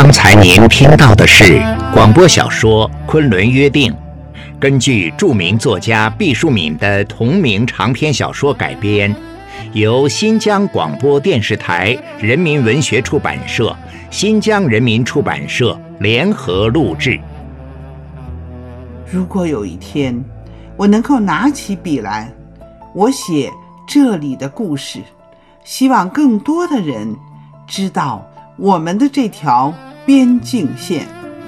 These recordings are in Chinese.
刚才您听到的是广播小说《昆仑约定》，根据著名作家毕淑敏的同名长篇小说改编，由新疆广播电视台人民文学出版社、新疆人民出版社联合录制。 如果有一天我能够拿起笔来，我写这里的故事，希望更多的人知道我们的这条边境线。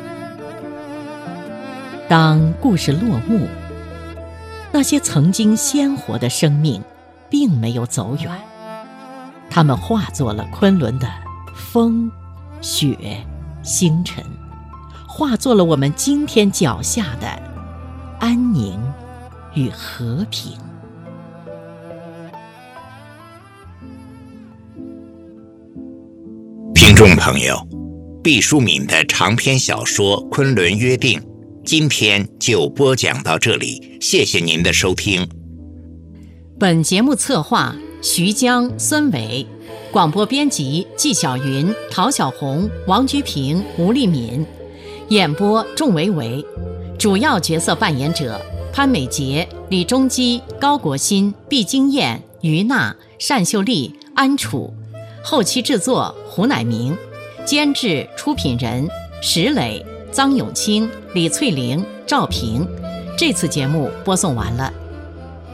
当故事落幕，那些曾经鲜活的生命并没有走远，它们化作了昆仑的风、雪、星辰，化作了我们今天脚下的安宁与和平。 听众朋友，毕淑敏的长篇小说《昆仑约定》今天就播讲到这里，谢谢您的收听。 本节目策划徐江、孙伟，广播编辑纪晓云、陶小红、王居平、吴丽敏，演播仲维维，主要角色扮演者潘美杰、李中基、高国新、毕金燕、于娜、单秀丽、安楚，后期制作胡乃明，监制出品人石磊、臧永清、李翠玲、赵平。这次节目播送完了。